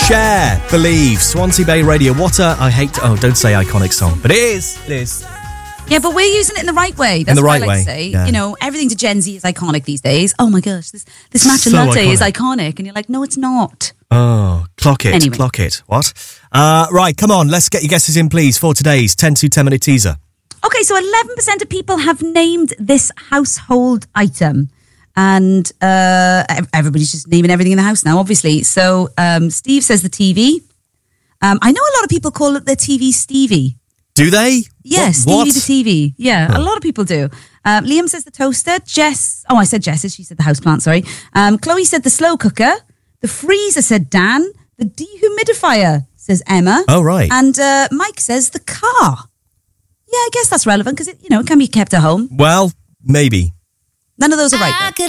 Cher, Believe, Swansea Bay Radio. Don't say iconic song, but it is. It is. Yeah, but we're using it in the right way. That's in the right what I like way. to say. Yeah. You know, everything to Gen Z is iconic these days. Oh my gosh, this matcha latte is iconic. And you're like, no, it's not. Oh, clock it, anyway. Clock it. What? Right, come on, let's get your guesses in, please, for today's 10 to 10 minute teaser. Okay, so 11% of people have named this household item. And everybody's just naming everything in the house now, obviously. So Steve says the TV. I know a lot of people call it the TV Stevie. Do they? Yeah, Stevie the TV. Yeah, a lot of people do. Liam says the toaster. Jess, I said Jess's. She said the houseplant, sorry. Chloe said the slow cooker. The freezer said Dan. The dehumidifier says Emma. Oh, right. And Mike says the car. Yeah, I guess that's relevant because it can be kept at home. Well, maybe. None of those are right, though.